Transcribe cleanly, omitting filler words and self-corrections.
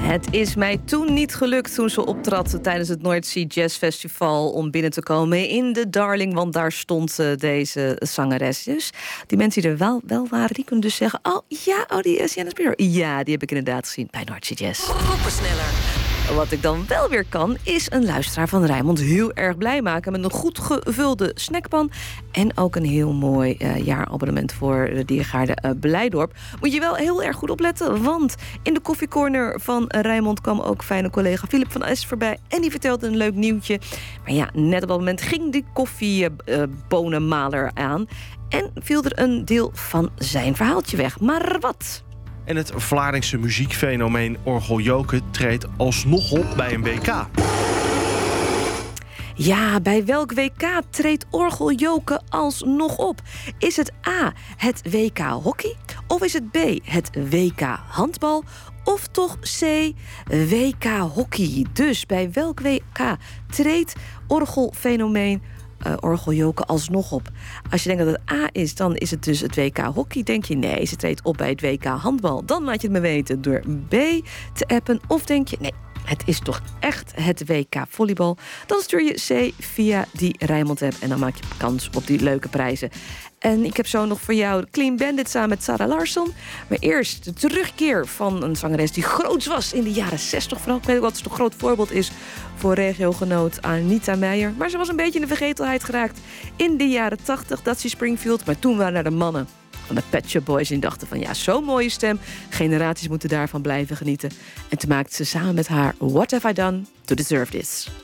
Het is mij toen niet gelukt toen ze optrad tijdens het North Sea Jazz Festival om binnen te komen in de Darling, want daar stond deze zangeres. Dus die mensen die er wel waren, die kunnen dus zeggen: die is Sienna Spiro. Ja, die heb ik inderdaad gezien bij North Sea Jazz. Sneller. Wat ik dan wel weer kan, is een luisteraar van Rijnmond heel erg blij maken met een goed gevulde snackpan en ook een heel mooi jaarabonnement voor de Diergaarde Blijdorp. Moet je wel heel erg goed opletten, want in de koffiecorner van Rijnmond kwam ook fijne collega Philip van Es voorbij en die vertelde een leuk nieuwtje. Maar ja, net op dat moment ging die koffiebonenmaler aan en viel er een deel van zijn verhaaltje weg. Maar wat? En het Vlaardingse muziekfenomeen Orgeljoke treedt alsnog op bij een WK. Ja, bij welk WK treedt Orgeljoke alsnog op? Is het A, het WK hockey? Of is het B, het WK handbal? Of toch C, WK hockey? Dus bij welk WK treedt orgelfenomeen Orgeljoke alsnog op? Als je denkt dat het A is, dan is het dus het WK hockey. Denk je nee, ze treedt op bij het WK handbal. Dan laat je het me weten door B te appen. Of denk je nee, het is toch echt het WK volleybal? Dan stuur je C via die Rijnmond-app en dan maak je kans op die leuke prijzen. En ik heb zo nog voor jou Clean Bandit samen met Sarah Larsson. Maar eerst de terugkeer van een zangeres die groots was in de jaren 60. Vooral, ik weet ook wat het een groot voorbeeld is voor regiogenoot Anita Meijer. Maar ze was een beetje in de vergetelheid geraakt in de jaren 80, Dusty Springfield. Maar toen waren er de mannen van de Pet Shop Boys en dachten van ja, zo'n mooie stem. Generaties moeten daarvan blijven genieten. En toen maakte ze samen met haar What Have I Done to Deserve This?